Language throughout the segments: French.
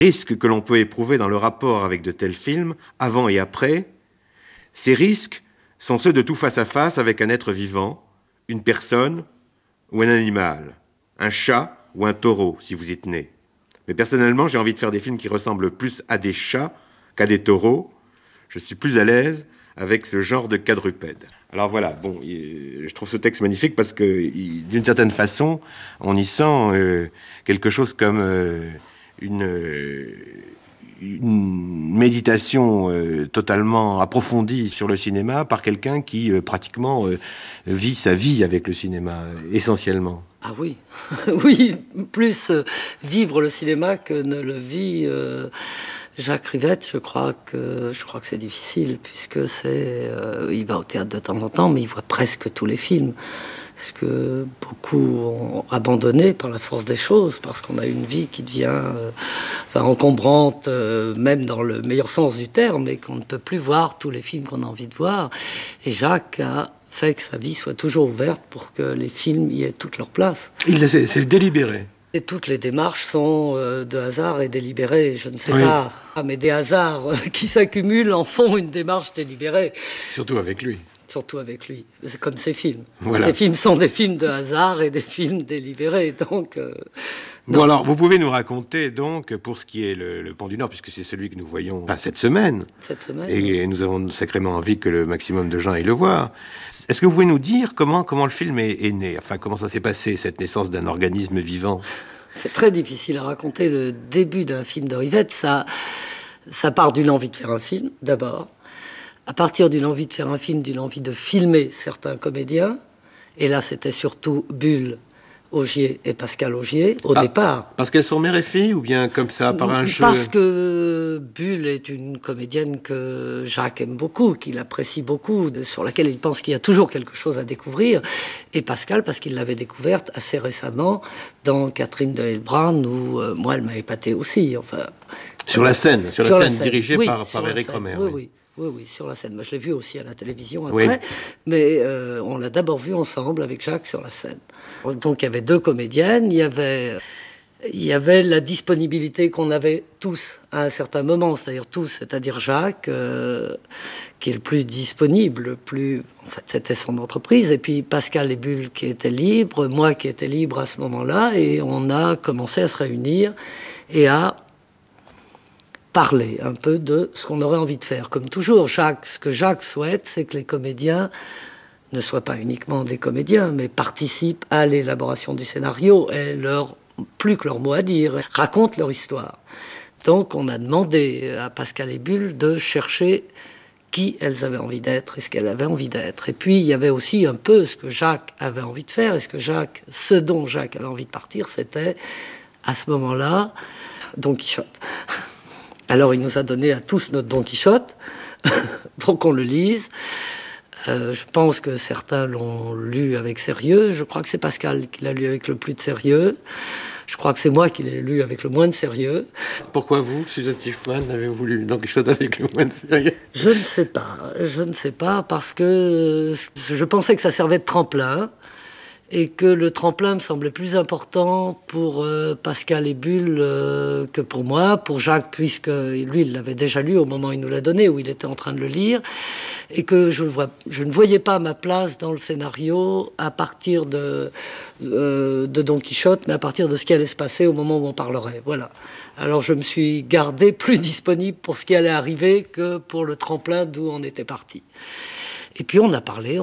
Risques que l'on peut éprouver dans le rapport avec de tels films, avant et après, ces risques sont ceux de tout face-à-face avec un être vivant, une personne ou un animal, un chat ou un taureau, si vous y tenez. Mais personnellement, j'ai envie de faire des films qui ressemblent plus à des chats qu'à des taureaux. Je suis plus à l'aise avec ce genre de quadrupède. Alors voilà, bon, je trouve ce texte magnifique parce que, d'une certaine façon, on y sent quelque chose comme une méditation totalement approfondie sur le cinéma par quelqu'un qui pratiquement vit sa vie avec le cinéma, essentiellement. Ah oui, oui, plus vivre le cinéma que ne le vit Jacques Rivette. Je crois que c'est difficile puisque il va au théâtre de temps en temps, mais il voit presque tous les films. Ce que beaucoup ont abandonné par la force des choses, parce qu'on a une vie qui devient encombrante, même dans le meilleur sens du terme, et qu'on ne peut plus voir tous les films qu'on a envie de voir. Et Jacques a fait que sa vie soit toujours ouverte pour que les films y aient toute leur place. C'est délibéré. Et toutes les démarches sont de hasard et délibérées, je ne sais pas. Mais des hasards qui s'accumulent en font une démarche délibérée. Surtout avec lui. Surtout avec lui. C'est comme ses films. Voilà. Ces films sont des films de hasard et des films délibérés. Donc, bon, alors, vous pouvez nous raconter, donc, pour ce qui est le Pont du Nord, puisque c'est celui que nous voyons cette semaine. Cette semaine. Et nous avons sacrément envie que le maximum de gens aillent le voir. Est-ce que vous pouvez nous dire comment le film est né? Enfin, comment ça s'est passé, cette naissance d'un organisme vivant? C'est très difficile à raconter le début d'un film de Rivette. Ça part d'une envie de faire un film, d'abord. À partir d'une envie de faire un film, d'une envie de filmer certains comédiens. Et là, c'était surtout Bulle, Augier et Pascal Augier, au départ. Parce qu'elles sont mère et fille, ou bien comme ça, par un jeu? Parce que Bulle est une comédienne que Jacques aime beaucoup, qu'il apprécie beaucoup, sur laquelle il pense qu'il y a toujours quelque chose à découvrir. Et Pascal, parce qu'il l'avait découverte assez récemment dans Catherine de Hellbrand, où moi, elle m'a épaté aussi. Enfin, sur la scène dirigée par Éric Rohmer. Oui, sur la scène. Moi, je l'ai vu aussi à la télévision après, mais on l'a d'abord vu ensemble avec Jacques sur la scène. Donc, il y avait deux comédiennes, il y avait la disponibilité qu'on avait tous à un certain moment, c'est-à-dire Jacques, qui est le plus disponible, en fait, c'était son entreprise, et puis Pascal et Bulle qui étaient libres, moi qui étais libre à ce moment-là, et on a commencé à se réunir et à parler un peu de ce qu'on aurait envie de faire. Comme toujours, ce que Jacques souhaite, c'est que les comédiens ne soient pas uniquement des comédiens, mais participent à l'élaboration du scénario et plus que leur mot à dire, racontent leur histoire. Donc on a demandé à Pascal et Bulle de chercher qui elles avaient envie d'être et ce qu'elles avaient envie d'être. Et puis il y avait aussi un peu ce que Jacques avait envie de faire, et ce dont Jacques avait envie de partir, c'était à ce moment-là Don Quichotte. Alors, il nous a donné à tous notre Don Quichotte pour qu'on le lise. Je pense que certains l'ont lu avec sérieux. Je crois que c'est Pascal qui l'a lu avec le plus de sérieux. Je crois que c'est moi qui l'ai lu avec le moins de sérieux. Pourquoi vous, Suzanne Schiffman, avez-vous lu Don Quichotte avec le moins de sérieux? Je ne sais pas, parce que je pensais que ça servait de tremplin. Et que le tremplin me semblait plus important pour Pascal et Bulle que pour moi, pour Jacques, puisque lui, il l'avait déjà lu au moment où il nous l'a donné, où il était en train de le lire, et que je ne voyais pas ma place dans le scénario à partir de Don Quichotte, mais à partir de ce qui allait se passer au moment où on parlerait. Voilà. Alors je me suis gardé plus disponible pour ce qui allait arriver que pour le tremplin d'où on était parti. Et puis on a parlé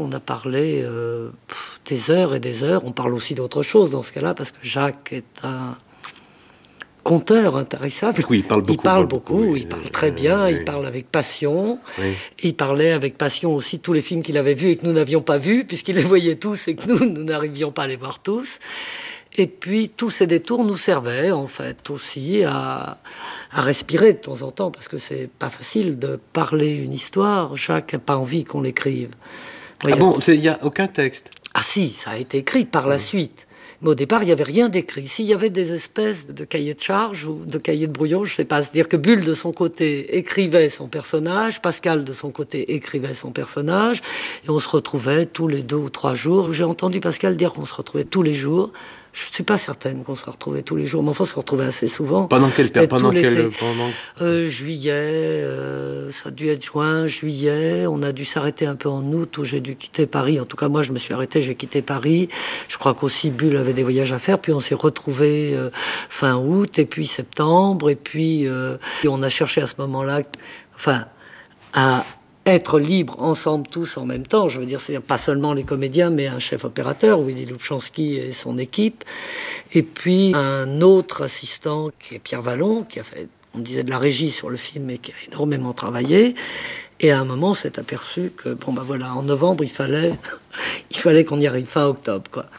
des heures et des heures. On parle aussi d'autre chose dans ce cas-là, parce que Jacques est un conteur intarissable. Oui, il parle beaucoup. Oui, il parle très bien, il parle avec passion. Oui. Il parlait avec passion aussi de tous les films qu'il avait vus et que nous n'avions pas vus, puisqu'il les voyait tous et que nous n'arrivions pas à les voir tous. Et puis, tous ces détours nous servaient, en fait, aussi à respirer de temps en temps, parce que c'est pas facile de parler une histoire. Jacques n'a pas envie qu'on l'écrive. Ah bon, il n'y a aucun texte? Ah si, ça a été écrit par la suite. Mais au départ, il n'y avait rien d'écrit. S'il y avait des espèces de cahiers de charges ou de cahiers de brouillon, je ne sais pas. C'est-à-dire que Bulle, de son côté, écrivait son personnage, Pascal, de son côté, écrivait son personnage, et on se retrouvait tous les 2 ou 3 jours. J'ai entendu Pascal dire qu'on se retrouvait tous les jours, Je ne suis pas certaine qu'on se retrouvait tous les jours, mais enfin, on se retrouvait assez souvent. Pendant quelle période? Juillet, ça a dû être juin, juillet. On a dû s'arrêter un peu en août, où j'ai dû quitter Paris. En tout cas, moi, je me suis arrêté, j'ai quitté Paris. Je crois qu'aussi Bull avait des voyages à faire. Puis on s'est retrouvés fin août, et puis septembre. Et puis on a cherché à ce moment-là, à être libres ensemble, tous en même temps. Je veux dire, c'est pas seulement les comédiens, mais un chef opérateur, Willy Lubchansky et son équipe. Et puis un autre assistant, qui est Pierre Vallon, qui a fait, on disait, de la régie sur le film et qui a énormément travaillé. Et à un moment, on s'est aperçu que, en novembre, il fallait qu'on y arrive, fin octobre, quoi.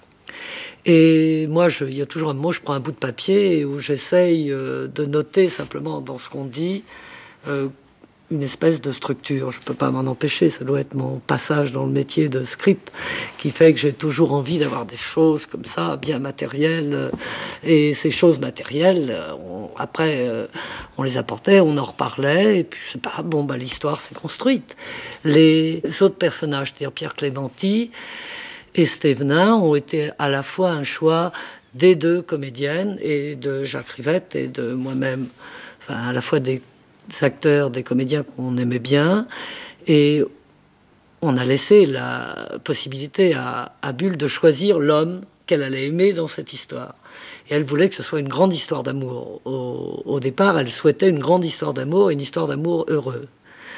Et moi, il y a toujours un moment, je prends un bout de papier où j'essaye de noter simplement dans ce qu'on dit une espèce de structure. Je ne peux pas m'en empêcher, ça doit être mon passage dans le métier de script qui fait que j'ai toujours envie d'avoir des choses comme ça, bien matérielles. Et ces choses matérielles, après, on les apportait, on en reparlait, et puis je sais pas, l'histoire s'est construite. Les autres personnages, c'est-à-dire Pierre Clémenti et Stévenin, ont été à la fois un choix des deux comédiennes, et de Jacques Rivette et de moi-même, à la fois des acteurs, des comédiens qu'on aimait bien, et on a laissé la possibilité à Bull de choisir l'homme qu'elle allait aimer dans cette histoire. Et elle voulait que ce soit une grande histoire d'amour. Au départ, elle souhaitait une grande histoire d'amour, une histoire d'amour heureux.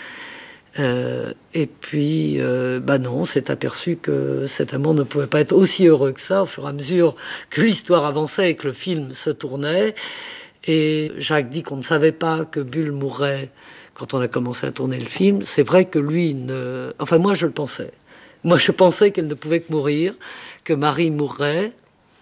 Et puis, non, on s'est aperçu que cet amour ne pouvait pas être aussi heureux que ça, au fur et à mesure que l'histoire avançait et que le film se tournait. Et Jacques dit qu'on ne savait pas que Bull mourrait quand on a commencé à tourner le film. C'est vrai que lui, moi je le pensais. Moi je pensais qu'elle ne pouvait que mourir, que Marie mourrait.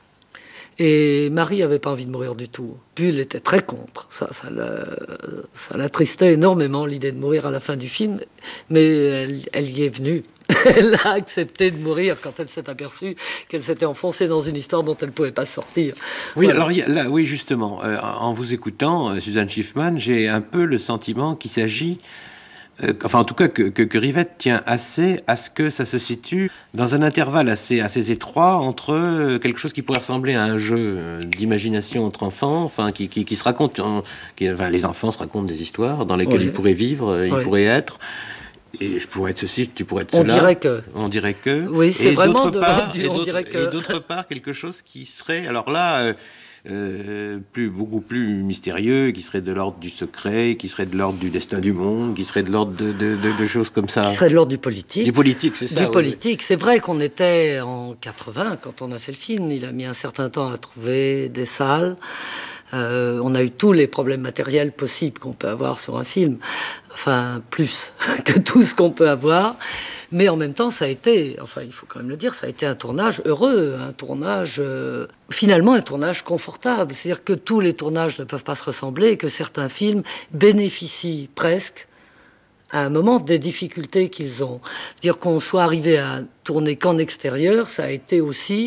Et Marie n'avait pas envie de mourir du tout. Bull était très contre. Ça l'attristait énormément, l'idée de mourir à la fin du film. Mais elle y est venue. Elle a accepté de mourir quand elle s'est aperçue qu'elle s'était enfoncée dans une histoire dont elle ne pouvait pas sortir. Oui, voilà. Alors là, oui, justement, en vous écoutant, Suzanne Schiffman, j'ai un peu le sentiment qu'il s'agit, en tout cas que Rivette tient assez à ce que ça se situe dans un intervalle assez étroit entre quelque chose qui pourrait ressembler à un jeu d'imagination entre enfants, qui se raconte, les enfants se racontent des histoires dans lesquelles ils pourraient vivre, ils pourraient être. Et je pourrais être ceci, tu pourrais être cela. On dirait que. Oui, c'est vraiment on dirait que. Et d'autre part, quelque chose qui serait, alors là, beaucoup plus mystérieux, qui serait de l'ordre du secret, qui serait de l'ordre du destin du monde, qui serait de l'ordre de choses comme ça. Qui serait de l'ordre du politique. Du politique, c'est ça. Du politique. C'est vrai qu'on était en 80 quand on a fait le film. Il a mis un certain temps à trouver des salles. On a eu tous les problèmes matériels possibles qu'on peut avoir sur un film, plus que tout ce qu'on peut avoir, mais en même temps ça a été, il faut quand même le dire, ça a été un tournage heureux, finalement un tournage confortable, c'est-à-dire que tous les tournages ne peuvent pas se ressembler et que certains films bénéficient presque à un moment des difficultés qu'ils ont. C'est-à-dire qu'on soit arrivé à tourner qu'en extérieur, ça a été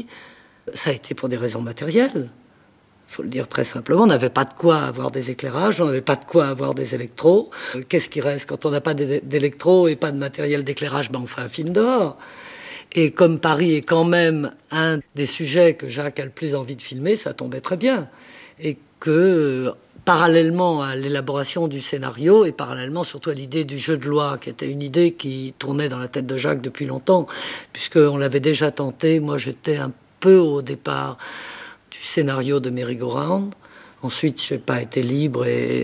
pour des raisons matérielles. Il faut le dire très simplement, on n'avait pas de quoi avoir des éclairages, on n'avait pas de quoi avoir des électros. Qu'est-ce qui reste quand on n'a pas d'électros et pas de matériel d'éclairage? On fait un film dehors. Et comme Paris est quand même un des sujets que Jacques a le plus envie de filmer, ça tombait très bien. Et que, parallèlement à l'élaboration du scénario et parallèlement surtout à l'idée du jeu de loi, qui était une idée qui tournait dans la tête de Jacques depuis longtemps, puisqu'on l'avait déjà tenté. Moi, j'étais un peu au départ du scénario de Merry-Go-Round. Ensuite, je n'ai pas été libre et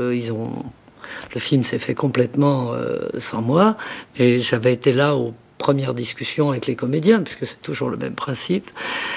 le film s'est fait complètement sans moi. Et j'avais été là aux premières discussions avec les comédiens, puisque c'est toujours le même principe.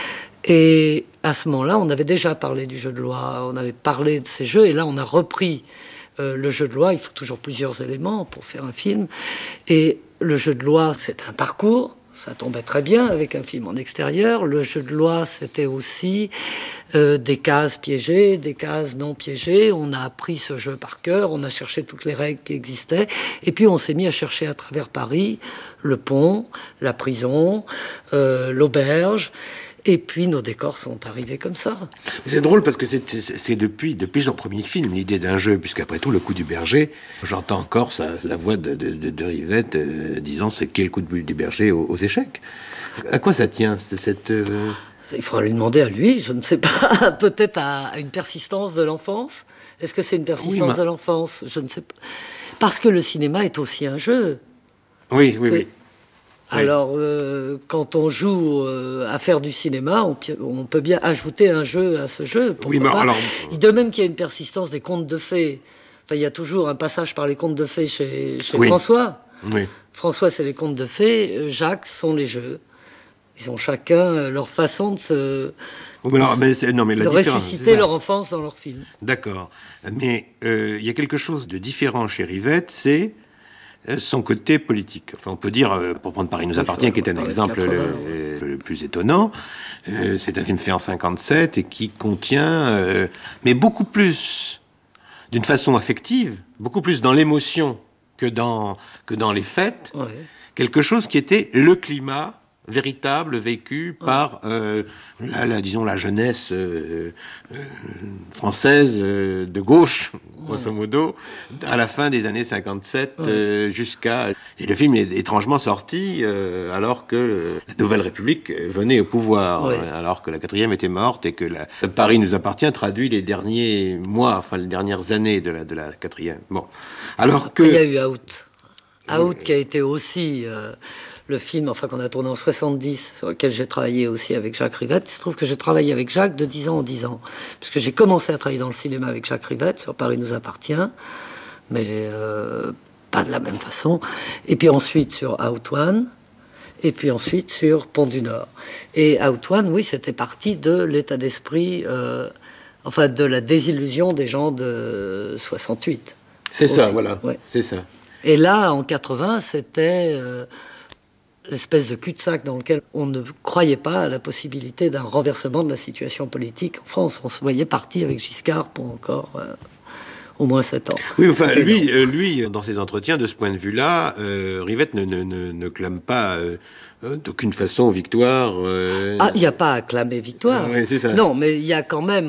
Et à ce moment-là, on avait déjà parlé du jeu de loi, on avait parlé de ces jeux, et là, on a repris le jeu de loi. Il faut toujours plusieurs éléments pour faire un film. Et le jeu de loi, c'est un parcours. Ça tombait très bien avec un film en extérieur. Le jeu de loi, c'était aussi des cases piégées, des cases non piégées. On a appris ce jeu par cœur, on a cherché toutes les règles qui existaient. Et puis on s'est mis à chercher à travers Paris le pont, la prison, l'auberge. Et puis nos décors sont arrivés comme ça. C'est drôle parce que c'est depuis son premier film, l'idée d'un jeu, puisqu'après tout, Le Coup du berger, j'entends encore la voix de Rivette disant c'est quel coup du berger aux échecs. À quoi ça tient, cette... Il faudra lui demander à lui, je ne sais pas, peut-être à une persistance de l'enfance. Est-ce que c'est une persistance de l'enfance? Je ne sais pas. Parce que le cinéma est aussi un jeu. Oui. Alors, quand on joue à faire du cinéma, on peut bien ajouter un jeu à ce jeu. Oui, mais alors... De même qu'il y a une persistance des contes de fées. Enfin, il y a toujours un passage par les contes de fées chez François. Oui. François, c'est les contes de fées. Jacques sont les jeux. Ils ont chacun leur façon de se... de ressusciter leur enfance dans leur film. D'accord. Mais il y a quelque chose de différent chez Rivette, c'est son côté politique. Enfin, on peut dire, pour prendre Paris nous appartient, qui est un exemple le plus étonnant, c'est un film fait en 57 et qui contient, mais beaucoup plus, d'une façon affective, beaucoup plus dans l'émotion que dans les faits, quelque chose qui était le climat véritable vécu par disons la jeunesse française de gauche, grosso modo, à la fin des années 57 jusqu'à... Et le film est étrangement sorti alors que la Nouvelle République venait au pouvoir, alors que la 4e était morte et que Paris nous appartient traduit les derniers mois, enfin les dernières années de la 4e. Bon. Alors après, il y a eu Out qui a été aussi... le film, qu'on a tourné en 70, sur lequel j'ai travaillé aussi avec Jacques Rivette. Il se trouve que j'ai travaillé avec Jacques de 10 ans en 10 ans. Puisque j'ai commencé à travailler dans le cinéma avec Jacques Rivette, sur Paris nous appartient, mais pas de la même façon. Et puis ensuite sur Out One, et puis ensuite sur Pont du Nord. Et Out One, oui, c'était parti de l'état d'esprit, de la désillusion des gens de 68. C'est aussi. Ça, voilà. Ouais. C'est ça. Et là, en 80, c'était... l'espèce de cul-de-sac dans lequel on ne croyait pas à la possibilité d'un renversement de la situation politique en France. On se voyait parti avec Giscard pour encore au moins 7 ans. Oui, enfin, lui, dans ses entretiens, de ce point de vue-là, Rivette ne clame pas d'aucune façon victoire. Il n'y a pas à clamer victoire. Oui, c'est ça. Non, mais il y a quand même,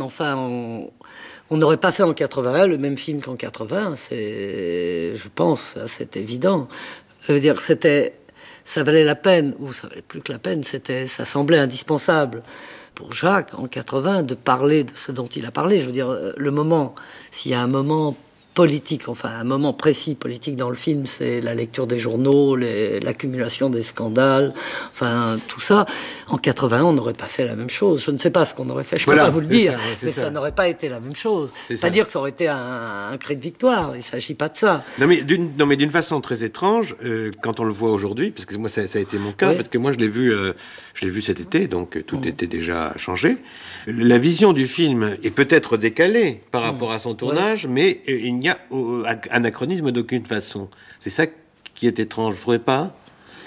on n'aurait pas fait en 81 le même film qu'en 80, je pense, c'est évident. Je veux dire, ça valait la peine, ou ça valait plus que la peine, ça semblait indispensable pour Jacques, en 80, de parler de ce dont il a parlé. Je veux dire, s'il y a un moment politique, un moment précis politique dans le film, c'est la lecture des journaux, l'accumulation des scandales, tout ça. En 81, on n'aurait pas fait la même chose. Je ne sais pas ce qu'on aurait fait, je ne peux pas vous le dire, mais ça n'aurait pas été la même chose. C'est dire que ça aurait été un cri de victoire, il ne s'agit pas de ça. Non, mais d'une façon très étrange, quand on le voit aujourd'hui, parce que moi, ça a été mon cas, parce que moi, je l'ai vu cet été, donc tout était déjà changé. La vision du film est peut-être décalée par rapport à son tournage, mais il n'y a anachronisme d'aucune façon. C'est ça qui est étrange, vous ne trouvez pas?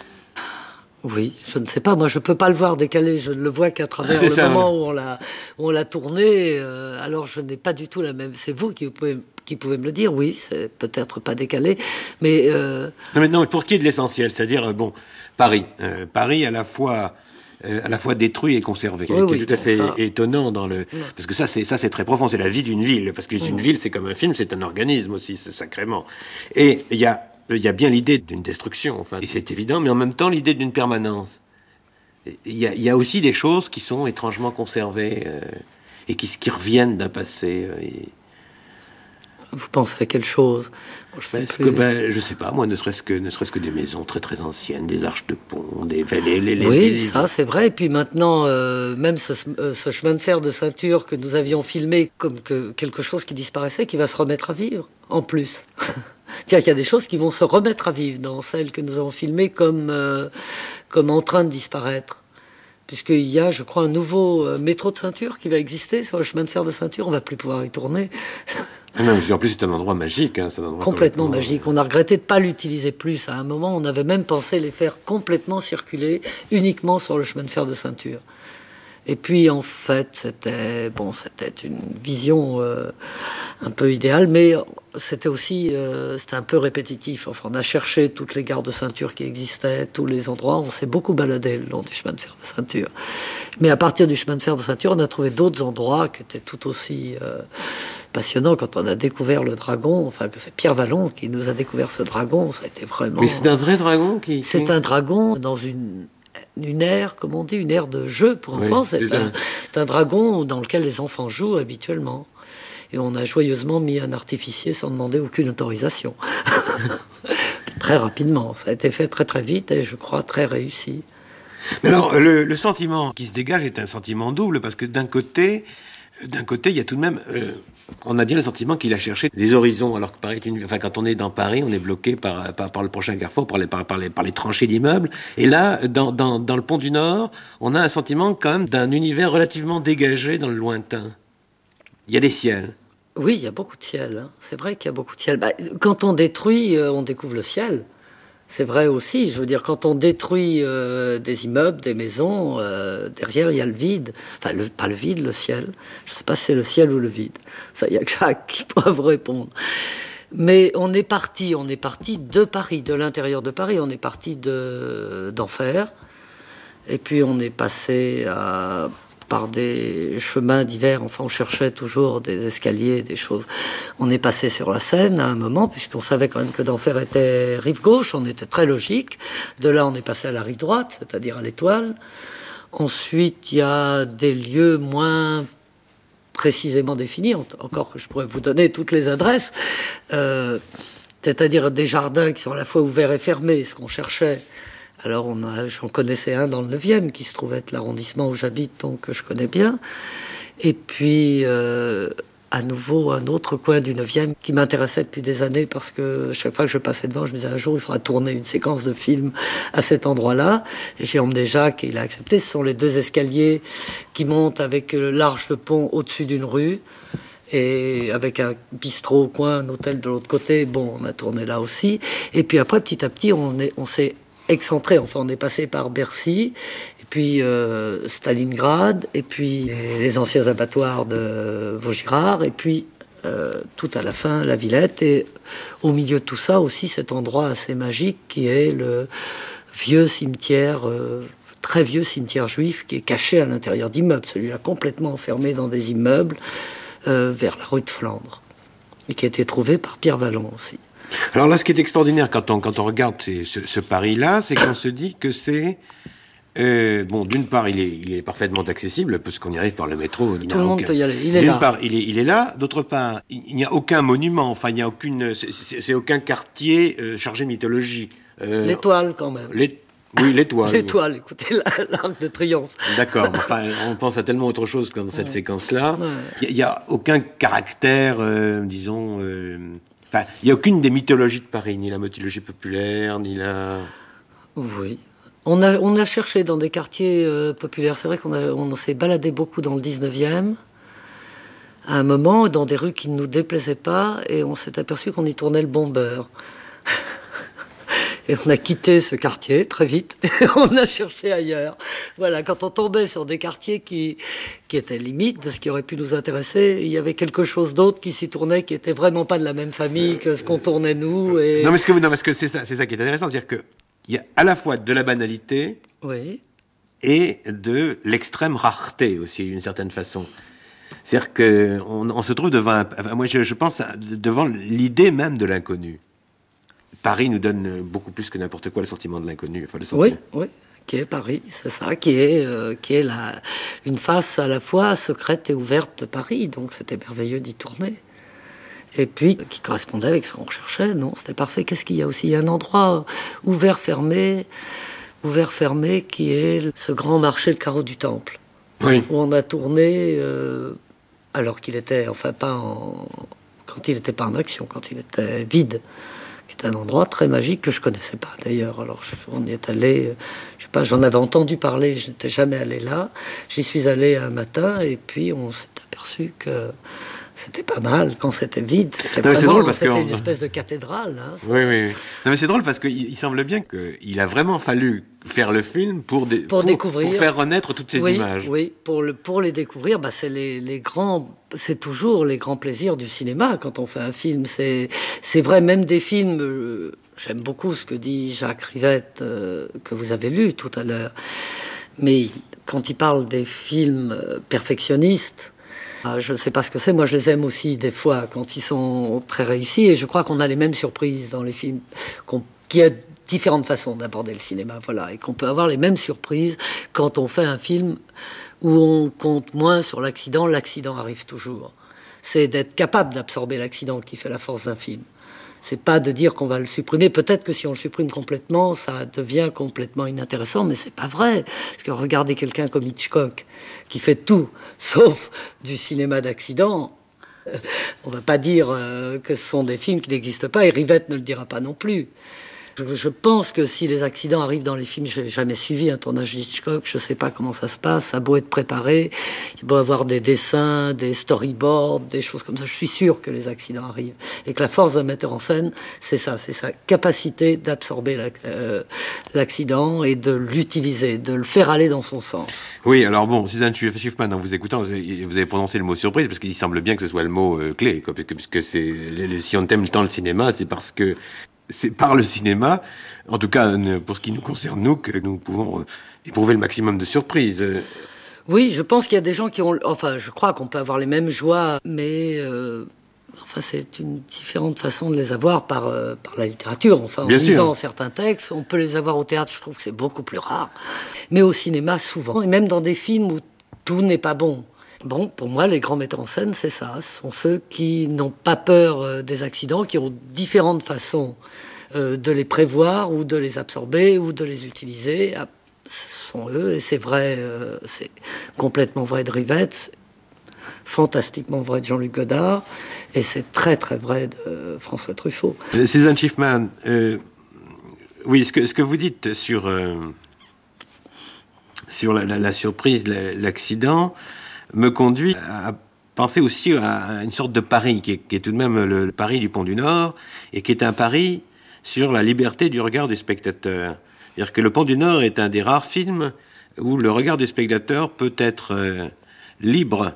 Oui, je ne sais pas. Moi, je ne peux pas le voir décalé. Je ne le vois qu'à travers le moment où on l'a tourné. Alors, je n'ai pas du tout la même... C'est vous qui pouvez me le dire. Oui, c'est peut-être pas décalé, mais... Non, mais pour qui est de l'essentiel? C'est-à-dire, Paris. Paris, à la fois détruit et conservé, qui est tout à fait étonnant dans le... Parce que ça c'est très profond, c'est la vie d'une ville, parce que une ville, c'est comme un film, c'est un organisme aussi, c'est sacrément. Et il y a bien l'idée d'une destruction, et c'est évident, mais en même temps l'idée d'une permanence. Il y a aussi des choses qui sont étrangement conservées, et qui reviennent d'un passé... Vous pensez à quelle chose? Je sais pas, moi, ne serait-ce que des maisons très très anciennes, des arches de pont, ça c'est vrai. Et puis maintenant, même ce chemin de fer de ceinture que nous avions filmé comme quelque chose qui disparaissait, qui va se remettre à vivre, en plus. Tiens, il y a des choses qui vont se remettre à vivre dans celles que nous avons filmées comme en train de disparaître. Puisqu'il y a, je crois, un nouveau métro de ceinture qui va exister sur le chemin de fer de ceinture. On va plus pouvoir y tourner. Non, en plus, c'est un endroit magique. C'est un endroit complètement magique. On a regretté de ne pas l'utiliser plus. À un moment, on avait même pensé les faire complètement circuler uniquement sur le chemin de fer de ceinture. Et puis, en fait, c'était une vision un peu idéale, mais c'était aussi c'était un peu répétitif. On a cherché toutes les gares de ceinture qui existaient, tous les endroits. On s'est beaucoup baladé le long du chemin de fer de ceinture. Mais à partir du chemin de fer de ceinture, on a trouvé d'autres endroits qui étaient tout aussi passionnants. Quand on a découvert le dragon, que c'est Pierre Vallon qui nous a découvert ce dragon, ça a été vraiment... Mais c'est un vrai dragon C'est un dragon dans une une aire, comme on dit, une aire de jeu pour enfants. Oui, c'est un dragon dans lequel les enfants jouent habituellement. Et on a joyeusement mis un artificier sans demander aucune autorisation. Très rapidement. Ça a été fait très très vite et je crois très réussi. Mais alors, le sentiment qui se dégage est un sentiment double, parce que d'un côté, il y a tout de même... on a bien le sentiment qu'il a cherché des horizons, alors que pareil, quand on est dans Paris, on est bloqué par le prochain carrefour, par les tranchées d'immeubles. Et là, dans le Pont du Nord, on a un sentiment quand même d'un univers relativement dégagé dans le lointain. Il y a des ciels. Oui, il y a beaucoup de ciel. Hein. C'est vrai qu'il y a beaucoup de ciel. Quand on détruit, on découvre le ciel. C'est vrai aussi. Je veux dire, quand on détruit des immeubles, des maisons, derrière, il y a le vide. Enfin, pas le vide, le ciel. Je ne sais pas si c'est le ciel ou le vide. Ça, il n'y a que Jacques qui pourra vous répondre. Mais on est parti de Paris, de l'intérieur de Paris. On est parti d'Enfer. Et puis, on est passé par des chemins divers. Enfin, on cherchait toujours des escaliers, des choses. On est passé sur la Seine à un moment, puisqu'on savait quand même que d'Enfer était rive gauche. On était très logique. De là, on est passé à la rive droite, c'est-à-dire à l'Étoile. Ensuite, il y a des lieux moins précisément définis, encore que je pourrais vous donner toutes les adresses, c'est-à-dire des jardins qui sont à la fois ouverts et fermés, ce qu'on cherchait. Alors, j'en connaissais un dans le 9e, qui se trouvait être l'arrondissement où j'habite, donc que je connais bien. Et puis, à nouveau, un autre coin du 9e qui m'intéressait depuis des années, parce que chaque fois que je passais devant, je me disais un jour, il faudra tourner une séquence de film à cet endroit-là. Et j'ai emmené Jacques et il a accepté. Ce sont les 2 escaliers qui montent avec l'arche de pont au-dessus d'une rue. Et avec un bistrot au coin, un hôtel de l'autre côté. Bon, on a tourné là aussi. Et puis après, petit à petit, on s'est excentré. Enfin, on est passé par Bercy, et puis Stalingrad, et puis les anciens abattoirs de Vaugirard, et puis tout à la fin, la Villette. Et au milieu de tout ça aussi, cet endroit assez magique qui est le vieux cimetière, très vieux cimetière juif, qui est caché à l'intérieur d'immeubles. Celui-là complètement enfermé dans des immeubles vers la rue de Flandre, et qui a été trouvé par Pierre Vallon aussi. Alors là, ce qui est extraordinaire quand on regarde ce Paris-là, c'est qu'on se dit que c'est... bon, d'une part, il est parfaitement accessible, puisqu'on y arrive par le métro. Tout le monde peut y aller, il est là. D'une part, il est là. D'autre part, il n'y a aucun monument, enfin, il n'y a aucune... C'est aucun quartier chargé de mythologie. L'Étoile, quand même. Oui, l'Étoile. L'Étoile, écoutez, l'Arc de Triomphe. D'accord, enfin, on pense à tellement autre chose que dans cette séquence-là. Il n'y a aucun caractère, disons... Enfin, il n'y a aucune des mythologies de Paris, ni la mythologie populaire, ni la... Oui. On a cherché dans des quartiers populaires. C'est vrai qu'on s'est baladé beaucoup dans le 19e, à un moment, dans des rues qui ne nous déplaisaient pas, et on s'est aperçu qu'on y tournait le bon beurre. Et on a quitté ce quartier très vite, et on a cherché ailleurs. Voilà, quand on tombait sur des quartiers qui étaient limites de ce qui aurait pu nous intéresser, il y avait quelque chose d'autre qui s'y tournait, qui était vraiment pas de la même famille que ce qu'on tournait nous. Et... Non, parce que c'est ça qui est intéressant, c'est-à-dire qu'il y a à la fois de la banalité, oui, et de l'extrême rareté aussi, d'une certaine façon. C'est-à-dire qu'on se trouve devant, moi je pense, devant l'idée même de l'inconnu. Paris nous donne beaucoup plus que n'importe quoi le sentiment de l'inconnu. Enfin, oui, qui est Paris, c'est ça, qui est une face à la fois secrète et ouverte de Paris. Donc c'était merveilleux d'y tourner. Et puis, qui correspondait avec ce qu'on recherchait. Non, c'était parfait. Qu'est-ce qu'il y a aussi? Il y a un endroit ouvert-fermé, qui est ce grand marché, le carreau du Temple. Oui. Où on a tourné, alors qu'il était, enfin, quand il n'était pas en action, quand il était vide. C'est un endroit très magique que je connaissais pas d'ailleurs. Alors on y est allé, je sais pas, j'en avais entendu parler, je n'étais jamais allé là. J'y suis allé un matin et puis on s'est aperçu que c'était pas mal quand c'était vide. C'était une espèce de cathédrale. Hein, oui. Non, mais c'est drôle parce qu'il semble bien qu'il a vraiment fallu faire le film pour découvrir, pour faire renaître toutes ces images. Oui, pour les découvrir, c'est toujours les grands plaisirs du cinéma quand on fait un film. C'est vrai, même des films. J'aime beaucoup ce que dit Jacques Rivette, que vous avez lu tout à l'heure. Mais quand il parle des films perfectionnistes, je ne sais pas ce que c'est. Moi, je les aime aussi des fois quand ils sont très réussis. Et je crois qu'on a les mêmes surprises dans les films qu'on qu'il y a différentes façons d'aborder le cinéma, voilà, et qu'on peut avoir les mêmes surprises quand on fait un film où on compte moins sur l'accident. L'accident arrive toujours. C'est d'être capable d'absorber l'accident qui fait la force d'un film. C'est pas de dire qu'on va le supprimer. Peut-être que si on le supprime complètement, ça devient complètement inintéressant, mais c'est pas vrai. Parce que regardez quelqu'un comme Hitchcock, qui fait tout, sauf du cinéma d'accident. On va pas dire que ce sont des films qui n'existent pas, et Rivette ne le dira pas non plus. Je pense que si les accidents arrivent dans les films, je n'ai jamais suivi un tournage d'Hitchcock, je ne sais pas comment ça se passe, ça a beau être préparé, il doit y avoir des dessins, des storyboards, des choses comme ça. Je suis sûr que les accidents arrivent. Et que la force d'un metteur en scène, c'est ça, c'est sa capacité d'absorber l'accident et de l'utiliser, de le faire aller dans son sens. Oui, alors bon, Suzanne Schiffman, en vous écoutant, vous avez prononcé le mot surprise, parce qu'il semble bien que ce soit le mot clé, quoi, puisque si on aime tant le cinéma, c'est parce que c'est par le cinéma, en tout cas pour ce qui nous concerne, nous, que nous pouvons éprouver le maximum de surprise. Oui, je pense qu'il y a des gens qui ont... Enfin, je crois qu'on peut avoir les mêmes joies, mais... Enfin, c'est une différente façon de les avoir par la littérature. Enfin, en lisant certains textes, on peut les avoir au théâtre, je trouve que c'est beaucoup plus rare. Mais au cinéma, souvent. Et même dans des films où tout n'est pas bon. Bon, pour moi, les grands metteurs en scène, c'est ça. Ce sont ceux qui n'ont pas peur des accidents, qui ont différentes façons de les prévoir ou de les absorber ou de les utiliser. Ah, ce sont eux, et c'est vrai, c'est complètement vrai de Rivette, fantastiquement vrai de Jean-Luc Godard, et c'est très très vrai de François Truffaut. Suzanne Schiffman, oui, ce que vous dites sur la surprise, l'accident, me conduit à penser aussi à une sorte de pari, qui est tout de même le pari du Pont du Nord, et qui est un pari sur la liberté du regard du spectateur. C'est-à-dire que le Pont du Nord est un des rares films où le regard du spectateur peut être libre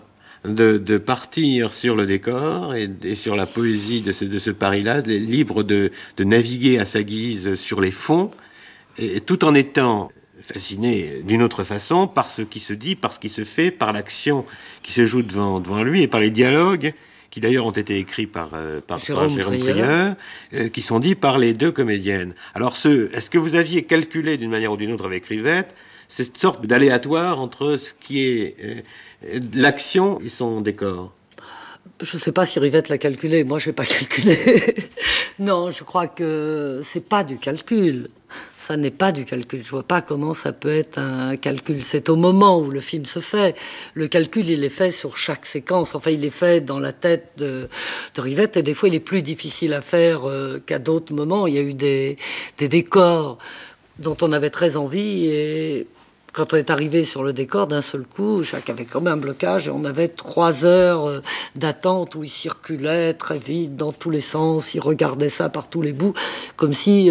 de partir sur le décor et sur la poésie de ce pari-là, libre de naviguer à sa guise sur les fonds, et tout en étant fasciné d'une autre façon par ce qui se dit, par ce qui se fait, par l'action qui se joue devant lui et par les dialogues qui d'ailleurs ont été écrits par Jérôme Prieur, qui sont dits par les deux comédiennes. Alors est-ce que vous aviez calculé d'une manière ou d'une autre avec Rivette cette sorte d'aléatoire entre ce qui est l'action et son décor? Je ne sais pas si Rivette l'a calculé, moi je n'ai pas calculé. Non, je crois que c'est pas du calcul. Ça n'est pas du calcul. Je vois pas comment ça peut être un calcul. C'est au moment où le film se fait. Le calcul, il est fait sur chaque séquence. Enfin, il est fait dans la tête de Rivette, et des fois, il est plus difficile à faire qu'à d'autres moments. Il y a eu des décors dont on avait très envie, et quand on est arrivé sur le décor, d'un seul coup, Jacques avait quand même un blocage, et on avait 3 heures d'attente où il circulait très vite dans tous les sens, il regardait ça par tous les bouts, comme si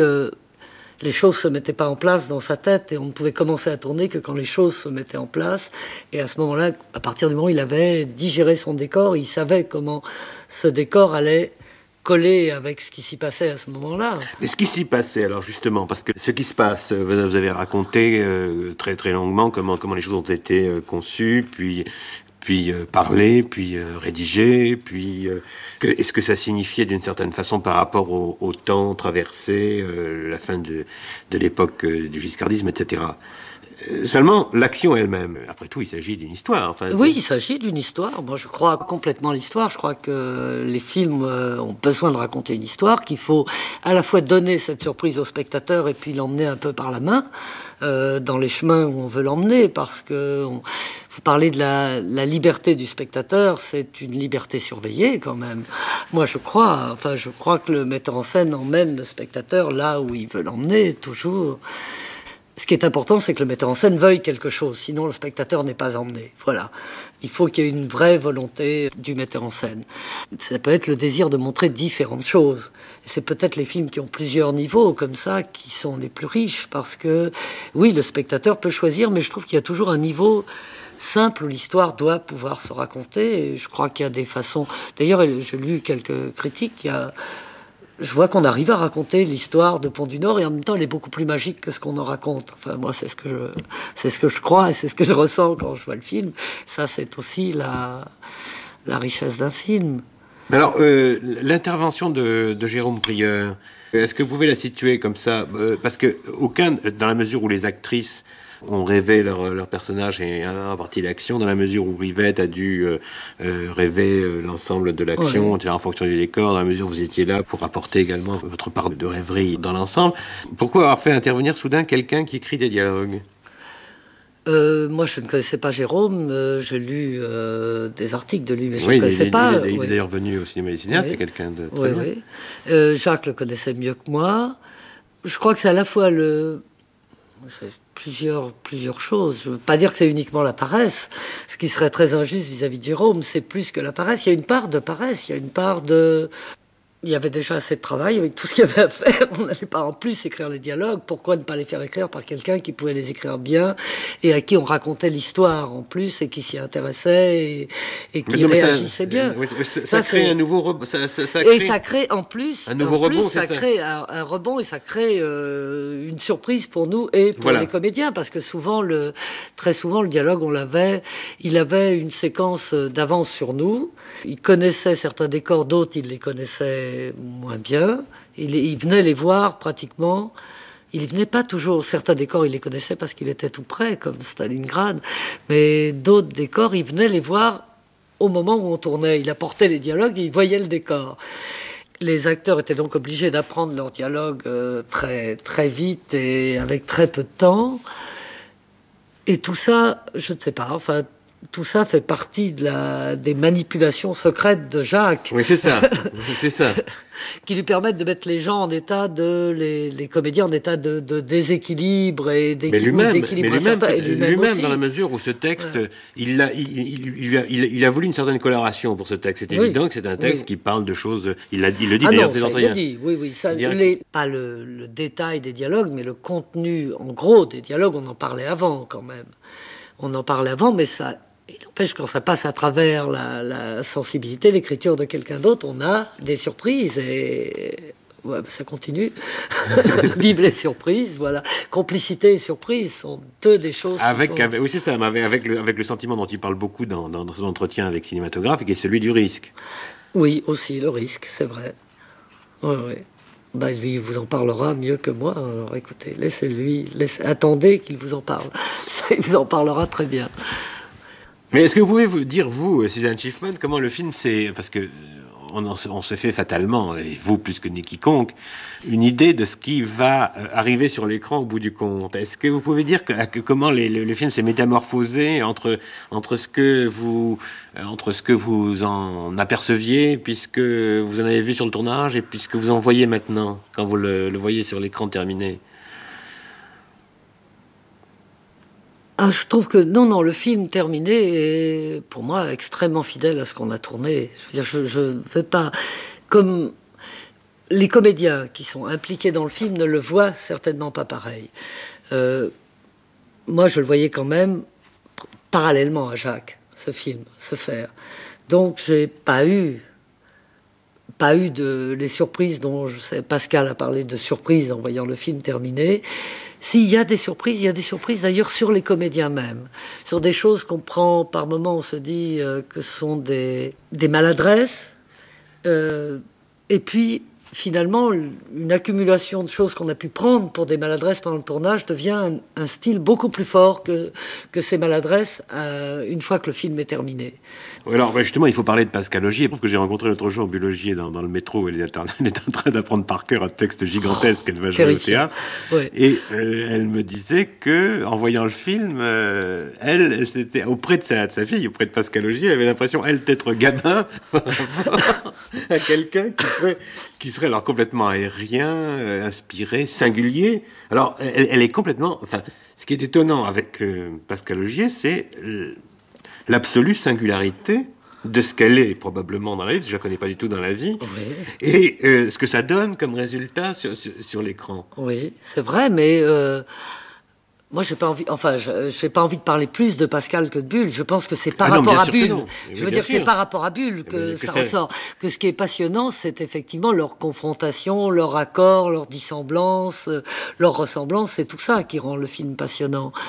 les choses se mettaient pas en place dans sa tête, et on ne pouvait commencer à tourner que quand les choses se mettaient en place. Et à ce moment-là, à partir du moment où il avait digéré son décor, il savait comment ce décor allait coller avec ce qui s'y passait à ce moment-là. Mais ce qui s'y passait, alors justement, parce que ce qui se passe, vous avez raconté très très longuement comment les choses ont été conçues, puis parlées, puis rédigées, puis est-ce que ça signifiait d'une certaine façon par rapport au temps traversé, la fin de l'époque du giscardisme, etc. Seulement, l'action elle-même, après tout, il s'agit d'une histoire. Enfin, oui, il s'agit d'une histoire. Moi, je crois complètement l'histoire. Je crois que les films ont besoin de raconter une histoire, qu'il faut à la fois donner cette surprise au spectateur et puis l'emmener un peu par la main dans les chemins où on veut l'emmener, parce que vous parlez de la liberté du spectateur, c'est une liberté surveillée quand même. Moi, je crois que le metteur en scène emmène le spectateur là où il veut l'emmener, toujours. Ce qui est important, c'est que le metteur en scène veuille quelque chose, sinon le spectateur n'est pas emmené. Voilà. Il faut qu'il y ait une vraie volonté du metteur en scène. Ça peut être le désir de montrer différentes choses. C'est peut-être les films qui ont plusieurs niveaux comme ça qui sont les plus riches, parce que, oui, le spectateur peut choisir, mais je trouve qu'il y a toujours un niveau simple où l'histoire doit pouvoir se raconter. Et je crois qu'il y a des façons... D'ailleurs, j'ai lu quelques critiques, je vois qu'on arrive à raconter l'histoire de Pont du Nord, et en même temps, elle est beaucoup plus magique que ce qu'on en raconte. Enfin, moi, c'est ce que je crois, et c'est ce que je ressens quand je vois le film. Ça, c'est aussi la richesse d'un film. Alors, l'intervention de Jérôme Prieur, est-ce que vous pouvez la situer comme ça? Parce que dans la mesure où les actrices ont rêvé leur personnage et en partie l'action, dans la mesure où Rivette a dû rêver l'ensemble de l'action, en fonction du décor, dans la mesure où vous étiez là pour apporter également votre part de rêverie dans l'ensemble. Pourquoi avoir fait intervenir soudain quelqu'un qui écrit des dialogues? Moi, je ne connaissais pas Jérôme. J'ai lu des articles de lui, mais je ne connaissais pas. Il est d'ailleurs venu au cinéma des cinéastes, c'est quelqu'un de très bien. Jacques le connaissait mieux que moi. Je crois que c'est à la fois plusieurs choses. Je ne veux pas dire que c'est uniquement la paresse, ce qui serait très injuste vis-à-vis de Jérôme. C'est plus que la paresse. Il y a une part de paresse, il y a une part de... Il y avait déjà assez de travail avec tout ce qu'il y avait à faire. On n'allait pas en plus écrire les dialogues. Pourquoi ne pas les faire écrire par quelqu'un qui pouvait les écrire bien et à qui on racontait l'histoire en plus et qui s'y intéressait et qui réagissait bien. Ça crée un nouveau ça crée en plus un nouveau rebond. Ça crée un rebond et ça crée une surprise pour nous et pour les comédiens parce que très souvent le dialogue il avait une séquence d'avance sur nous. Il connaissait certains décors, d'autres il les connaissait moins bien. Il venait les voir pratiquement. Il venait pas toujours. Certains décors, il les connaissait parce qu'il était tout près, comme Stalingrad. Mais d'autres décors, il venait les voir au moment où on tournait. Il apportait les dialogues et il voyait le décor. Les acteurs étaient donc obligés d'apprendre leur dialogue très, très vite et avec très peu de temps. Et tout ça, je ne sais pas, enfin... Tout ça fait partie des manipulations secrètes de Jacques. Oui, c'est ça. C'est ça. Qui lui permettent de mettre les gens en état les comédiens en état de déséquilibre et d'équilibre. Lui-même, dans la mesure où ce texte, il a voulu une certaine coloration pour ce texte. C'est évident que c'est un texte qui parle de choses. Il le dit d'ailleurs. Il le dit. Oui. Pas le détail des dialogues, mais le contenu, en gros, des dialogues. On en parlait avant, quand même. Mais ça. Il n'empêche, quand ça passe à travers la sensibilité, l'écriture de quelqu'un d'autre, on a des surprises et ça continue. Vive les surprises, voilà. Complicité et surprise sont deux des choses. Oui, c'est ça, avec le sentiment dont il parle beaucoup dans son entretien avec Cinématographe, qui est celui du risque. Oui, aussi, le risque, c'est vrai. Oui. Lui, il vous en parlera mieux que moi. Alors écoutez, attendez qu'il vous en parle. Il vous en parlera très bien. Mais est-ce que vous pouvez vous dire, vous, Suzanne Schiffman, comment le film s'est... Parce que on se fait fatalement, et vous plus que ni quiconque, une idée de ce qui va arriver sur l'écran au bout du compte. Est-ce que vous pouvez dire comment le film s'est métamorphosé entre ce que vous en aperceviez, puisque vous en avez vu sur le tournage, et puis ce que vous en voyez maintenant, quand vous le voyez sur l'écran terminé? Je trouve que non, le film terminé est pour moi extrêmement fidèle à ce qu'on a tourné. Je ne vais pas... Comme les comédiens qui sont impliqués dans le film ne le voient certainement pas pareil. Moi, je le voyais quand même parallèlement à Jacques, ce film, se faire. Donc, j'ai pas eu les surprises dont je sais, Pascal a parlé de surprises en voyant le film terminé. S'il y a des surprises, d'ailleurs sur les comédiens même. Sur des choses qu'on prend par moments, on se dit que ce sont des maladresses. Et puis, finalement, une accumulation de choses qu'on a pu prendre pour des maladresses pendant le tournage devient un style beaucoup plus fort que ces maladresses une fois que le film est terminé. Alors justement, il faut parler de Pascal Augier, parce que j'ai rencontré l'autre jour Bulle Augier dans le métro. Elle est en train d'apprendre par cœur un texte gigantesque qu'elle va jouer au théâtre. Ouais. Et elle me disait que, en voyant le film, elle c'était auprès de sa fille, auprès de Pascal Augier, elle avait l'impression, elle, d'être gamin à quelqu'un qui serait alors complètement aérien, inspiré, singulier. Alors, elle est complètement... Enfin, ce qui est étonnant avec Pascal Augier, c'est l'absolue singularité de ce qu'elle est probablement dans la vie, parce que je la connais pas du tout dans la vie, et ce que ça donne comme résultat sur l'écran. Oui, c'est vrai, mais moi j'ai pas envie de parler plus de Pascal que de Bulle. Je pense que c'est par rapport à Bulle. Je veux dire, c'est par rapport à Bulle que ça ressort. Que ce qui est passionnant, c'est effectivement leur confrontation, leur accord, leur dissemblance, leur ressemblance. C'est tout ça qui rend le film passionnant.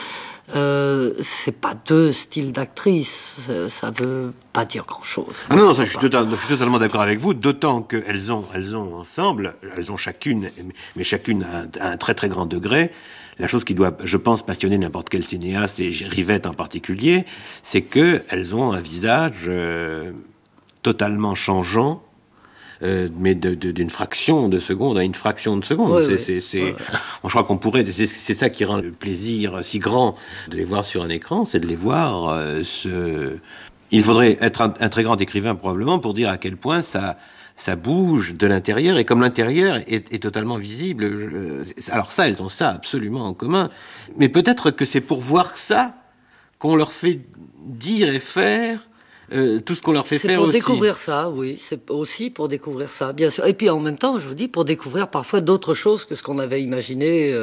c'est pas deux styles d'actrices, ça veut pas dire grand-chose. Ah non, ça, je suis totalement d'accord avec vous, d'autant qu'elles ont ensemble, elles ont chacune, mais chacune à un très très grand degré. La chose qui doit, je pense, passionner n'importe quel cinéaste, et Rivette en particulier, c'est qu'elles ont un visage totalement changeant, mais d'une fraction de seconde à une fraction de seconde. Oui, Je crois qu'on pourrait... C'est ça qui rend le plaisir si grand de les voir sur un écran, c'est de les voir Il faudrait être un très grand écrivain, probablement, pour dire à quel point ça bouge de l'intérieur, et comme l'intérieur est totalement visible, alors ça, elles ont ça absolument en commun, mais peut-être que c'est pour voir ça qu'on leur fait dire et faire tout ce qu'on leur fait faire aussi. C'est pour découvrir ça, oui, c'est aussi pour découvrir ça, bien sûr. Et puis en même temps, je vous dis, pour découvrir parfois d'autres choses que ce qu'on avait imaginé,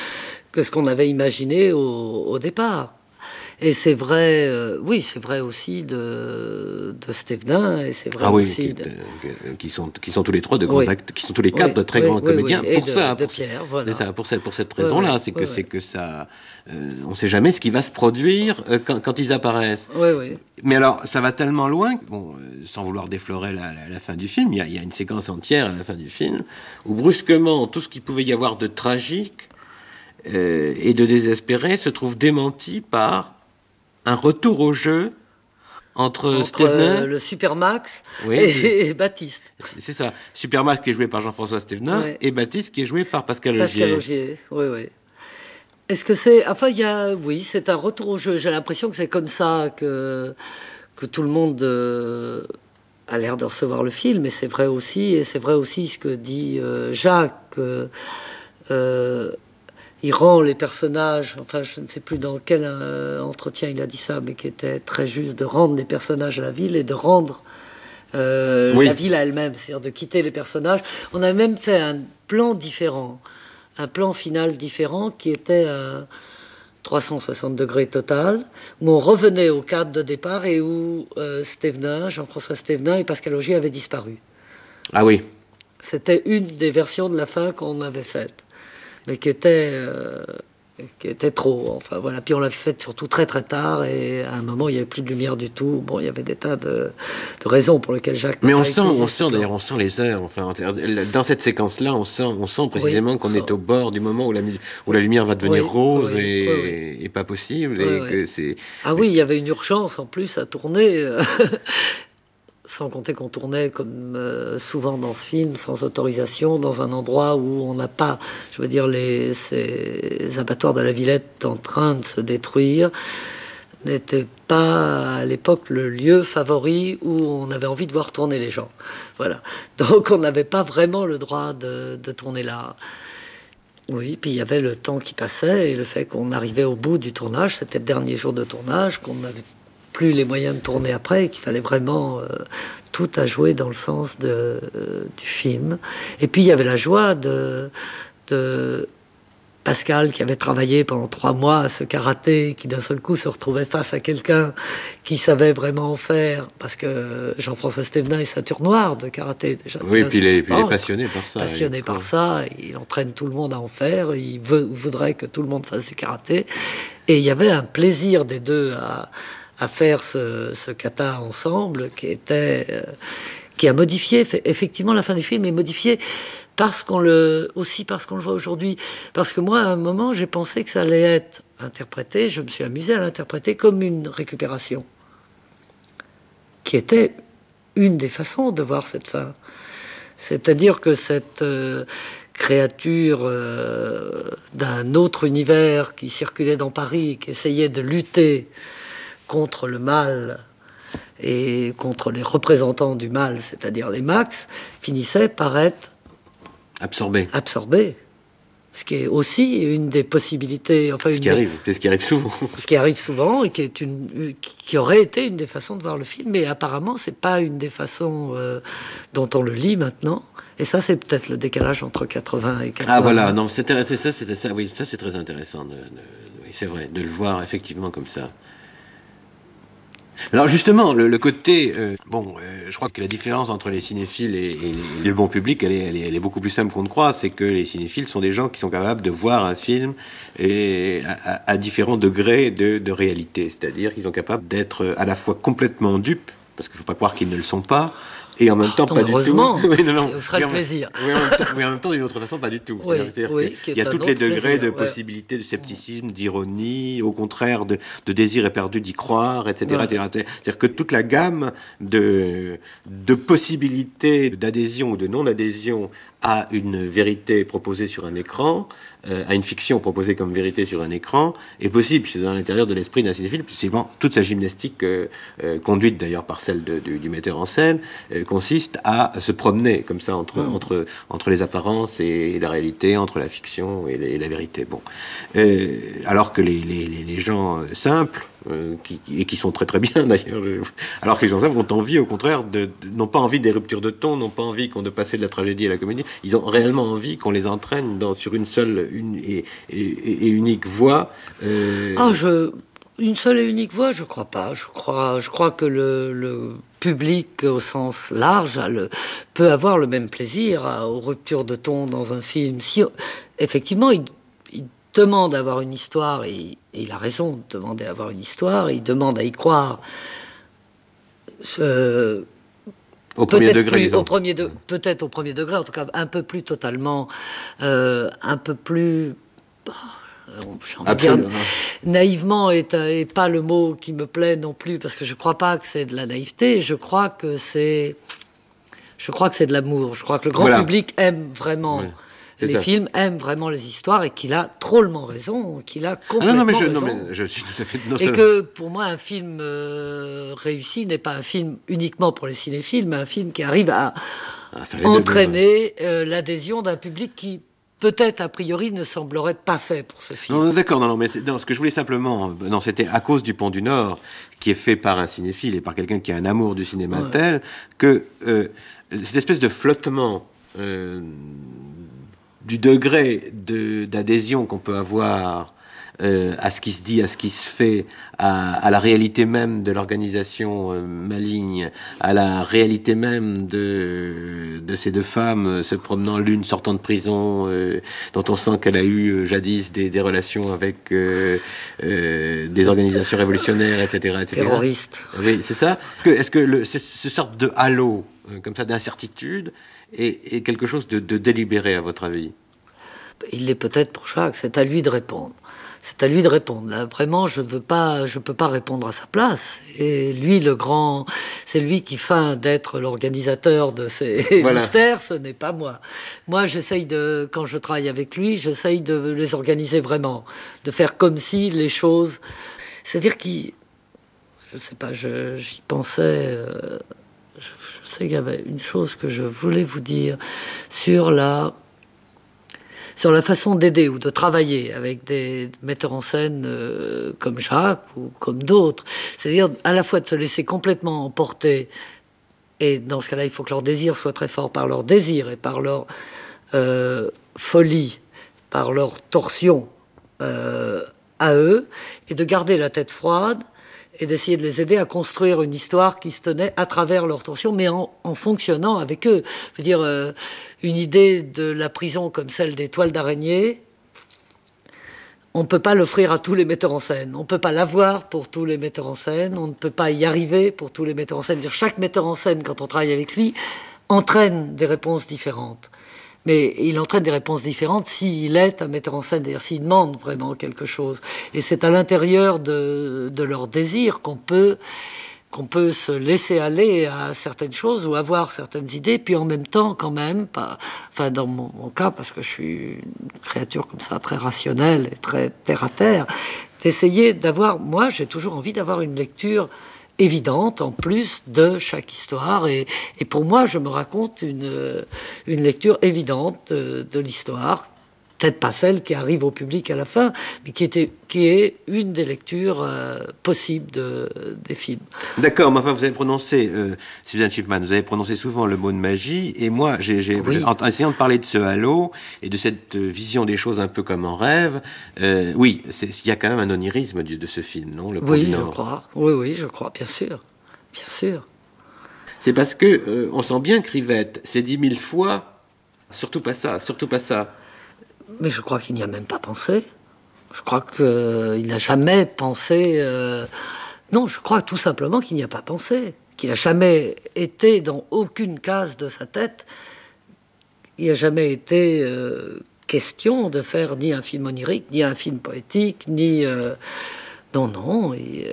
au départ. Et c'est vrai, oui, c'est vrai aussi de Stévenin, et c'est vrai aussi qui sont tous les trois de grands acteurs, qui sont tous les quatre de très grands comédiens. Et pour ça, de Pierre, voilà. C'est ça, pour cette raison-là, c'est que ça, on ne sait jamais ce qui va se produire quand ils apparaissent. Mais alors, ça va tellement loin, sans vouloir déflorer la fin du film, il y a une séquence entière à la fin du film où brusquement tout ce qu'il pouvait y avoir de tragique et de désespéré se trouve démenti par un retour au jeu entre Stévenin, le Supermax et Baptiste. C'est ça. Supermax qui est joué par Jean-François Stévenin et Baptiste qui est joué par Pascal Augier. Pascal Augier, oui. Est-ce que c'est... Enfin, c'est un retour au jeu. J'ai l'impression que c'est comme ça que tout le monde a l'air de recevoir le film. Et c'est vrai aussi ce que dit Jacques. Il rend les personnages, enfin je ne sais plus dans quel entretien il a dit ça, mais qui était très juste, de rendre les personnages à la ville et de rendre la ville à elle-même, c'est-à-dire de quitter les personnages. On a même fait un plan différent, un plan final différent qui était à 360 degrés total, où on revenait au cadre de départ et où Jean-François Stévenin et Pascal Augier avaient disparu. Ah oui. C'était une des versions de la fin qu'on avait faite, mais qui était trop. Enfin voilà. Puis on l'a fait surtout très très tard, et à un moment il n'y avait plus de lumière du tout. Bon, il y avait des tas de raisons pour lesquelles Jacques. Mais on sent les heures. Enfin, dans cette séquence-là, on sent précisément qu'on est au bord du moment où la lumière va devenir rose et pas possible. Que c'est. Ah oui, il y avait une urgence en plus à tourner. Sans compter qu'on tournait, comme souvent dans ce film, sans autorisation, dans un endroit où on n'a pas, je veux dire, ces abattoirs de la Villette en train de se détruire, n'était pas à l'époque le lieu favori où on avait envie de voir tourner les gens. Voilà. Donc on n'avait pas vraiment le droit de tourner là. Oui, puis il y avait le temps qui passait et le fait qu'on arrivait au bout du tournage, c'était le dernier jour de tournage, qu'on n'avait plus les moyens de tourner après, et qu'il fallait vraiment tout à jouer dans le sens du film. Et puis il y avait la joie de Pascal, qui avait travaillé pendant 3 mois à ce karaté, qui d'un seul coup se retrouvait face à quelqu'un qui savait vraiment en faire, parce que Jean-François Stévenin est ceinture noire de karaté déjà. Oui, puis il est passionné par ça. Passionné par ça, il entraîne tout le monde à en faire, il voudrait que tout le monde fasse du karaté. Et il y avait un plaisir des deux à faire ce kata ensemble qui a modifié, effectivement la fin du film est modifiée parce qu'on le voit aujourd'hui. Parce que moi, à un moment, j'ai pensé que ça allait être interprété, je me suis amusé à l'interpréter comme une récupération, qui était une des façons de voir cette fin. C'est-à-dire que cette créature d'un autre univers qui circulait dans Paris, qui essayait de lutter contre le mal et contre les représentants du mal, c'est-à-dire les Max, finissait par être absorbé. Ce qui est aussi une des possibilités. Enfin, ce qui arrive souvent. Ce qui arrive souvent et qui aurait été une des façons de voir le film, mais apparemment c'est pas une des façons dont on le lit maintenant. Et ça, c'est peut-être le décalage entre 80 et 80. Ah voilà, non, c'était ça. Oui, ça c'est très intéressant. Oui, c'est vrai, de le voir effectivement comme ça. Alors justement, le côté... je crois que la différence entre les cinéphiles et le bon public, elle est beaucoup plus simple qu'on ne croit. C'est que les cinéphiles sont des gens qui sont capables de voir un film à différents degrés de réalité. C'est-à-dire qu'ils sont capables d'être à la fois complètement dupes, parce qu'il ne faut pas croire qu'ils ne le sont pas, et en même temps pas du tout. Heureusement, ce serait le plaisir. Oui, en même temps, d'une autre façon, pas du tout. Oui, C'est-à-dire qu'il y a tous les degrés de possibilité, de scepticisme, d'ironie, au contraire, de désir éperdu d'y croire, etc. C'est-à-dire que toute la gamme de possibilités d'adhésion ou de non-adhésion à une vérité proposée sur un écran, à une fiction proposée comme vérité sur un écran, est possible à l'intérieur de l'esprit d'un cinéphile. C'est toute sa gymnastique, conduite d'ailleurs par celle du metteur en scène, consiste à se promener comme ça entre les apparences et la réalité, entre la fiction et la vérité. Bon, alors que les gens simples, qui sont très très bien d'ailleurs, alors que les gens simples ont envie, au contraire, n'ont pas envie des ruptures de ton, n'ont pas envie de passer de la tragédie à la comédie. Ils ont réellement envie qu'on les entraîne sur une seule et unique voie. Une seule et unique voie, je crois pas. Je crois que le public au sens large peut avoir le même plaisir aux ruptures de ton dans un film. Si effectivement il demande à avoir une histoire, et il a raison de demander à avoir une histoire, il demande à y croire. Au premier degré, peut-être au premier degré, en tout cas un peu plus totalement, un peu plus... j'ai envie de dire, naïvement est pas le mot qui me plaît non plus, parce que je crois pas que c'est de la naïveté, je crois que c'est de l'amour. Je crois que le grand public aime vraiment... Oui. Les films aiment vraiment les histoires, et qu'il a drôlement raison, qu'il a complètement raison. Mais je suis tout à fait... Et que pour moi, un film réussi n'est pas un film uniquement pour les cinéphiles, mais un film qui arrive à entraîner l'adhésion d'un public qui, peut-être a priori, ne semblerait pas fait pour ce film. Non, d'accord, mais ce que je voulais simplement... c'était À cause du Pont du Nord, qui est fait par un cinéphile et par quelqu'un qui a un amour du cinéma tel, que cette espèce de flottement... du degré d'adhésion qu'on peut avoir à ce qui se dit, à ce qui se fait, à la réalité même de l'organisation maligne, à la réalité même de ces deux femmes se promenant, l'une sortant de prison, dont on sent qu'elle a eu jadis des relations avec des organisations révolutionnaires, etc. Terroristes. Oui, c'est ça. Est-ce que ce sorte de halo, comme ça, d'incertitude, est quelque chose de délibéré, à votre avis? Il l'est peut-être pour Jacques, c'est à lui de répondre. C'est à lui de répondre. Là, vraiment, je peux pas répondre à sa place. Et lui, c'est lui qui feint d'être l'organisateur de ces mystères, ce n'est pas moi. Moi, quand je travaille avec lui, j'essaye de les organiser vraiment, de faire comme si les choses... C'est-à-dire je sais pas, j'y pensais... Je sais qu'il y avait une chose que je voulais vous dire sur la façon d'aider ou de travailler avec des metteurs en scène comme Jacques ou comme d'autres. C'est-à-dire à la fois de se laisser complètement emporter, et dans ce cas-là, il faut que leur désir soit très fort, par leur désir et par leur folie, par leur torsion à eux, et de garder la tête froide et d'essayer de les aider à construire une histoire qui se tenait à travers leur torsion, mais en fonctionnant avec eux. Je veux dire, une idée de la prison comme celle des toiles d'araignée, on ne peut pas l'offrir à tous les metteurs en scène. On ne peut pas l'avoir pour tous les metteurs en scène. On ne peut pas y arriver pour tous les metteurs en scène. C'est-à-dire, chaque metteur en scène, quand on travaille avec lui, entraîne des réponses différentes. Mais il entraîne des réponses différentes s'il est un metteur en scène, c'est-à-dire s'il demande vraiment quelque chose. Et c'est à l'intérieur de leur désir qu'on peut se laisser aller à certaines choses ou avoir certaines idées, puis en même temps, quand même, dans mon cas, parce que je suis une créature comme ça, très rationnelle et très terre-à-terre, d'essayer d'avoir... Moi, j'ai toujours envie d'avoir une lecture évidente en plus de chaque histoire, et pour moi je me raconte une lecture évidente de l'histoire, peut-être pas celle qui arrive au public à la fin, mais qui est une des lectures possibles des films. D'accord, mais enfin, vous avez prononcé, Suzanne Schiffman, vous avez prononcé souvent le mot de magie, et moi, Oui. En essayant de parler de ce halo, et de cette vision des choses un peu comme en rêve, oui, il y a quand même un onirisme de ce film, non, Le Pont du Nord. Je crois. Oui, je crois, bien sûr. Bien sûr. C'est parce que on sent bien que Rivette s'est dit 1000 fois, surtout pas ça, surtout pas ça. Mais je crois qu'il n'y a même pas pensé. Je crois qu'il n'a jamais pensé... Non, je crois tout simplement qu'il n'y a pas pensé. Qu'il n'a jamais été dans aucune case de sa tête. Il n'a jamais été question de faire ni un film onirique, ni un film poétique, ni... Non.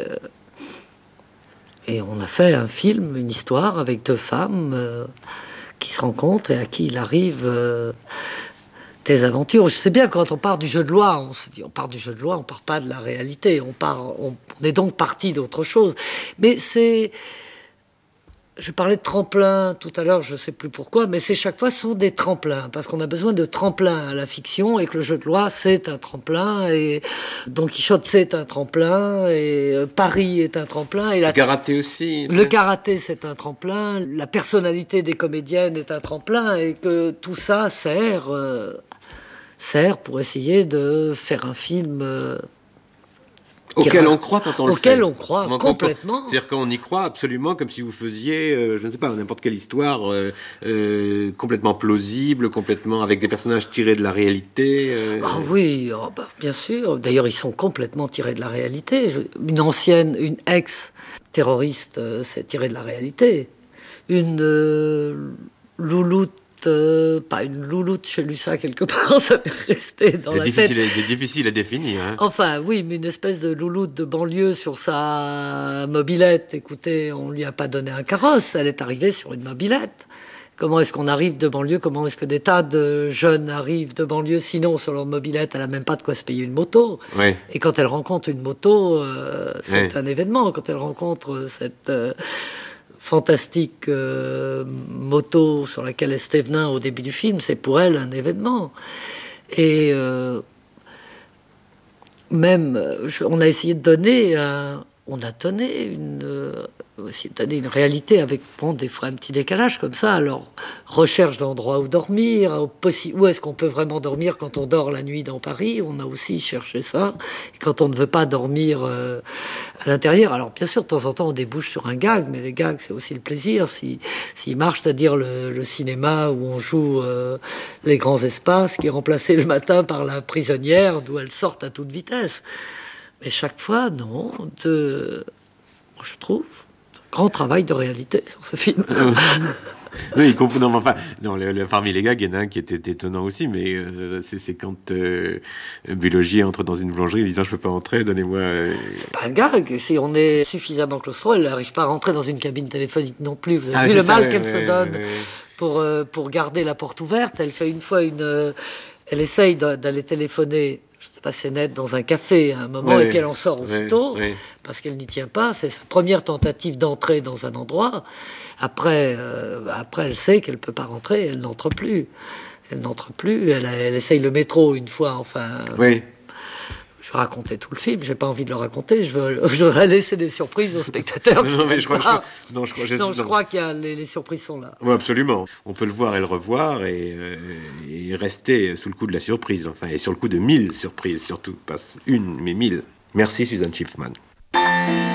Et on a fait un film, une histoire avec deux femmes qui se rencontrent et à qui il arrive... des aventures. Je sais bien, quand on part du jeu de loi, on se dit, on part du jeu de loi, on part pas de la réalité. On est donc parti d'autre chose. Mais c'est... Je parlais de tremplin tout à l'heure, je sais plus pourquoi, mais c'est chaque fois ce sont des tremplins, parce qu'on a besoin de tremplins à la fiction, et que le jeu de loi, c'est un tremplin, et Don Quichotte, c'est un tremplin, et Paris est un tremplin, et Le karaté aussi. le karaté, c'est un tremplin, la personnalité des comédiennes est un tremplin, et que tout ça sert pour essayer de faire un film... auquel on croit quand on le fait. Auquel on croit complètement. C'est-à-dire qu'on y croit absolument comme si vous faisiez, je ne sais pas, n'importe quelle histoire complètement plausible, complètement avec des personnages tirés de la réalité. Ah oui, bien sûr. D'ailleurs, ils sont complètement tirés de la réalité. Une ex-terroriste, c'est tiré de la réalité. Une louloute, pas une louloute, j'ai lu ça quelque part, ça m'est resté dans la tête. C'est difficile à définir. Hein. Enfin, oui, mais une espèce de louloute de banlieue sur sa mobilette. Écoutez, on lui a pas donné un carrosse, elle est arrivée sur une mobilette. Comment est-ce qu'on arrive de banlieue? Comment est-ce que des tas de jeunes arrivent de banlieue? Sinon, sur leur mobilette, elle n'a même pas de quoi se payer une moto. Oui. Et quand elle rencontre une moto, c'est Oui. un événement. Quand elle rencontre cette... fantastique moto sur laquelle est Stévenin au début du film, c'est pour elle un événement. Et on a essayé de donner une réalité avec des fois un petit décalage comme ça. Alors, recherche d'endroits où dormir, où est-ce qu'on peut vraiment dormir quand on dort la nuit dans Paris, on a aussi cherché ça. Et quand on ne veut pas dormir à l'intérieur, alors bien sûr, de temps en temps, on débouche sur un gag, mais les gags, c'est aussi le plaisir, s'il marche, c'est-à-dire le cinéma où on joue les grands espaces, qui est remplacé le matin par la prisonnière, d'où elles sortent à toute vitesse. Mais chaque fois, non, je trouve, grand travail de réalité sur ce film. Oui, parmi les gags, il y en a un qui était étonnant aussi, mais c'est quand Bulogier entre dans une boulangerie disant « Je peux pas entrer, donnez-moi... C'est pas un gag, si on est suffisamment claustro, elle n'arrive pas à rentrer dans une cabine téléphonique non plus. Vous avez vu le mal qu'elle se donne pour garder la porte ouverte. Elle fait une fois elle essaye d'aller téléphoner, je ne sais pas si c'est net, dans un café à un moment, et qu'elle en sort aussitôt, parce qu'elle n'y tient pas. C'est sa première tentative d'entrer dans un endroit. Après, elle sait qu'elle ne peut pas rentrer, elle n'entre plus. Elle essaye le métro une fois, enfin... Oui. Je vais raconter tout le film, j'ai pas envie de le raconter, je voudrais laisser des surprises aux spectateurs. Non, mais je crois que les surprises sont là. Oui, absolument. On peut le voir et le revoir et rester sous le coup de la surprise, enfin, et sur le coup de 1000 surprises, surtout, pas une, mais 1000. Merci Suzanne Schiffman.